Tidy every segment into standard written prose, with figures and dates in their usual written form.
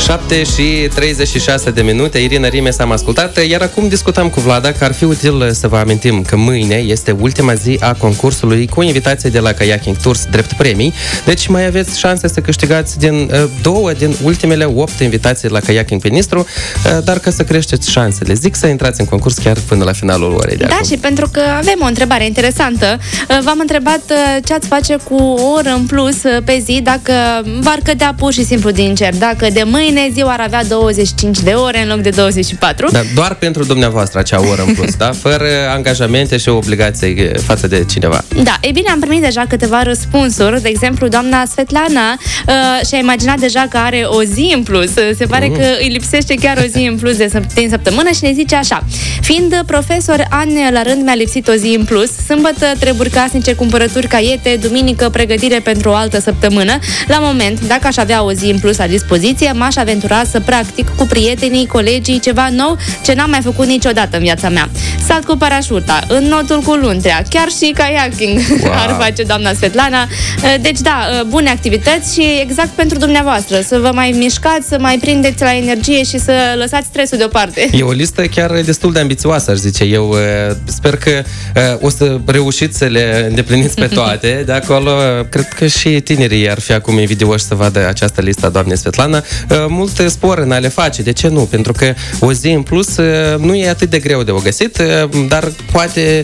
7:36 de minute, Irina Rimes am ascultat, iar acum discutam cu Vlada că ar fi util să vă amintim că mâine este ultima zi a concursului cu invitație de la Kayaking Tours drept premii, deci mai aveți șanse să câștigați din 2 din ultimele 8 invitații la Kayaking pe Nistru, dar ca să creșteți șansele, zic să intrați în concurs chiar până la finalul orei de acum. Da, și pentru că avem o întrebare interesantă, v-am întrebat ce ați face cu o oră în plus pe zi dacă v-ar cădea pur și simplu din cer, dacă de mâine ziua ar avea 25 de ore în loc de 24. Dar doar pentru dumneavoastră acea oră în plus, da? Fără angajamente și obligații față de cineva. Da, e bine, am primit deja câteva răspunsuri. De exemplu, doamna Svetlana și-a imaginat deja că are o zi în plus. Se pare că îi lipsește chiar o zi în plus din săptămână și ne zice așa: fiind profesor, ani la rând mi-a lipsit o zi în plus. Sâmbătă treburi casnice, cumpărături, caiete, duminică pregătire pentru o altă săptămână. La moment, dacă aș avea o zi în plus la dispoziție, m-aș aventura să practic cu prietenii, colegii, ceva nou ce n-am mai făcut niciodată în viața mea. Salt cu parașuta, în notul cu luntrea, chiar și kayaking ar face doamna Svetlana. Deci da, bune activități și exact pentru dumneavoastră, să vă mai mișcați, să mai prindeți la energie și să lăsați stresul deoparte. E o listă chiar destul de ambițioasă, aș zice. Eu sper că o să reușiți să le îndepliniți pe toate. De acolo, cred că și tinerii ar fi acum invidioși să vadă această listă a doamnei Svetlana. Mult spor în a le face. De ce nu? Pentru că o zi în plus nu e atât de greu de o găsit, dar poate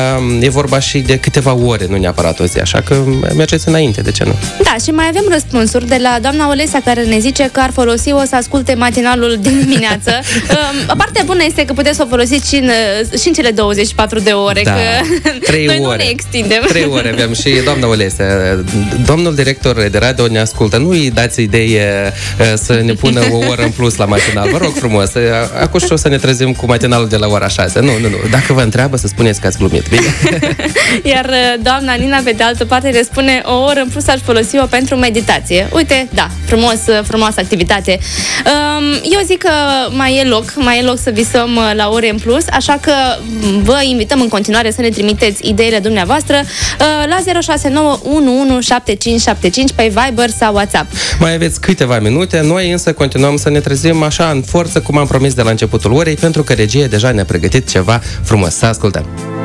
e vorba și de câteva ore, nu neapărat o zi. Așa că mergeți înainte, de ce nu? Da, și mai avem răspunsuri de la doamna Olesa, care ne zice că ar folosi-o să asculte matinalul de dimineață. Partea bună este că puteți să o folosiți și în cele 24 de ore, da, că 3 noi ore. nu ne extindem. 3 ore aveam și doamna Olesa. Domnul director de radio ne ascultă. Nu îi dați idee să ne pună o oră în plus la matinal. Vă rog frumos. Acum și o să ne trezim cu matinalul de la ora 6. Nu. Dacă vă întreabă, să spuneți că ați glumit. Bine? Iar doamna Nina, pe de altă parte, ne spune o oră în plus aș folosi-o pentru meditație. Uite, da, frumoasă activitate. Eu zic că mai e loc să visăm la ore în plus, așa că vă invităm în continuare să ne trimiteți ideile dumneavoastră la 069 pe Viber sau WhatsApp. Mai aveți câteva minute, noi însă continuăm să ne trezim așa în forță, cum am promis de la începutul orei, pentru că regia deja ne-a pregătit ceva frumos. Să ascultăm!